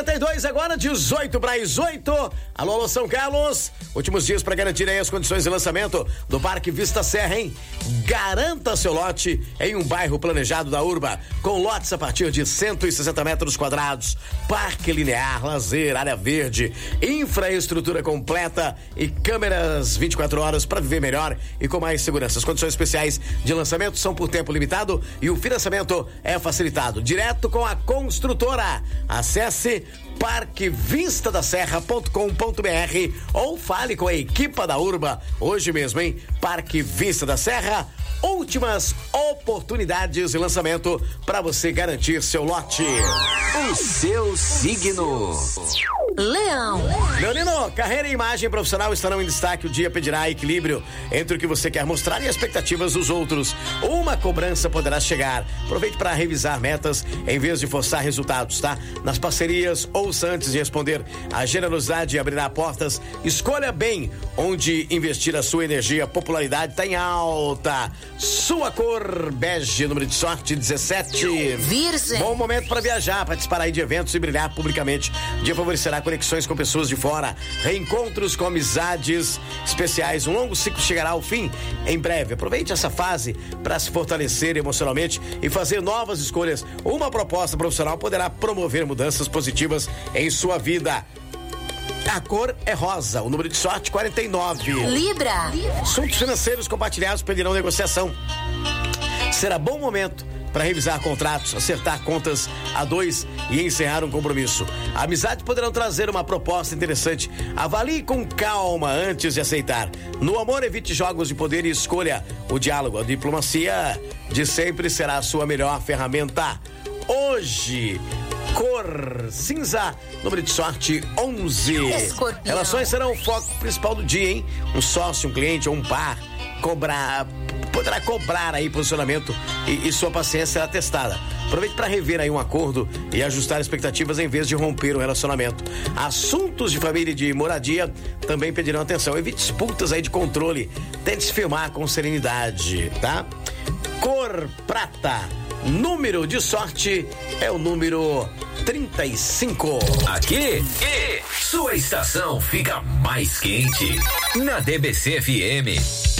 9h42 agora, 18:18. Alô, São Carlos. Últimos dias para garantir aí as condições de lançamento do Parque Vista Serra, hein? Garanta seu lote em um bairro planejado da Urba, com lotes a partir de 160 metros quadrados, parque linear, lazer, área verde, infraestrutura completa e câmeras 24 horas para viver melhor e com mais segurança. As condições especiais de lançamento são por tempo limitado e o financiamento é facilitado direto com a construtora. Acesse parquevistadaserra.com.br ou fale com a equipe da Urba hoje mesmo, hein? Parque Vista da Serra, últimas oportunidades de lançamento para você garantir seu lote. O seu signo. Leão. Leonino, carreira e imagem profissional estarão em destaque. O dia pedirá equilíbrio entre o que você quer mostrar e as expectativas dos outros. Uma cobrança poderá chegar. Aproveite para revisar metas em vez de forçar resultados, tá? Nas parcerias, ouça antes de responder. A generosidade abrirá portas. Escolha bem onde investir a sua energia. A popularidade está em alta. Sua cor bege, número de sorte 17. Virgem. Bom momento para viajar, participar aí de eventos e brilhar publicamente. O dia favorecerá conexões com pessoas de fora, reencontros com amizades especiais. Um longo ciclo chegará ao fim em breve. Aproveite essa fase para se fortalecer emocionalmente e fazer novas escolhas. Uma proposta profissional poderá promover mudanças positivas em sua vida. A cor é rosa, o número de sorte 49. Libra. Assuntos financeiros compartilhados pedirão negociação. Será bom momento para revisar contratos, acertar contas a dois e encerrar um compromisso. A amizade poderão trazer uma proposta interessante. Avalie com calma antes de aceitar. No amor, evite jogos de poder e escolha o diálogo. A diplomacia de sempre será a sua melhor ferramenta. Hoje, cor cinza, número de sorte 11. Escorpião. Relações serão o foco principal do dia, hein? Um sócio, um cliente ou um par poderá cobrar aí posicionamento e sua paciência será testada. Aproveite para rever aí um acordo e ajustar expectativas em vez de romper o relacionamento. Assuntos de família e de moradia também pedirão atenção. Evite disputas aí de controle. Tente se firmar com serenidade, tá? Cor prata, número de sorte é o número 35. Aqui, sua estação fica mais quente. Na DBC FM.